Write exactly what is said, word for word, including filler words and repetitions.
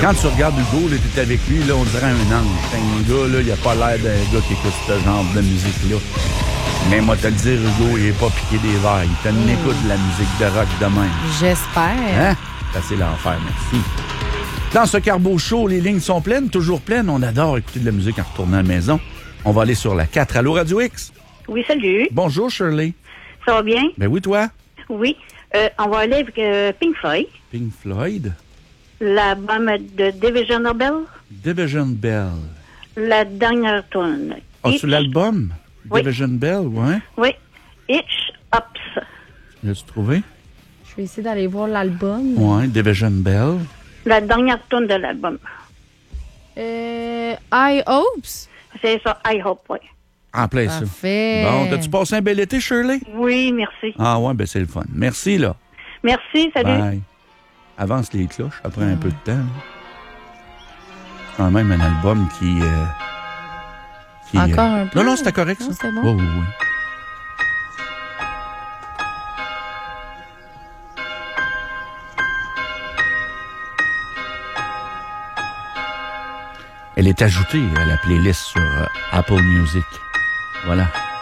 Quand tu regardes Hugo, là, t'es avec lui, là, on dirait un ange. C'est un gars, là, il a pas l'air d'un gars qui écoute ce genre de musique-là. Mais moi, te le dire, Hugo, il est pas piqué des verres. Il t'en mmh. écoute de la musique de rock de même. J'espère. Hein? C'est assez l'enfer, merci. Dans ce Carbo Show, les lignes sont pleines, toujours pleines. On adore écouter de la musique en retournant à la maison. On va aller sur la quatre. Allô, Radio X? Oui, salut. Bonjour, Shirley. Ça va bien? Ben oui, toi? Oui. Euh, on va aller avec euh, Pink Floyd. Pink Floyd? L'album de Division Bell. Division Bell. La dernière tune. Ah, sur l'album? Oui. Division Bell, ouais. Oui. Itch Ups. L'as-tu trouvé? Je vais essayer d'aller voir l'album. Ouais, Division Bell. La dernière tune de l'album. Euh, I Hopes? C'est ça, I Hope, oui. En plein ça. Parfait. Bon, t'as-tu passé un bel été, Shirley? Oui, merci. Ah ouais, ben c'est le fun. Merci, là. Merci, salut. Bye. Avance les cloches, après un peu de temps. C'est quand même un album qui... Euh, qui Encore euh... un peu? Non, non, c'était correct, ça. Non, c'était bon. Oh, oui, oui. Elle est ajoutée à la playlist sur euh, Apple Music. Voilà.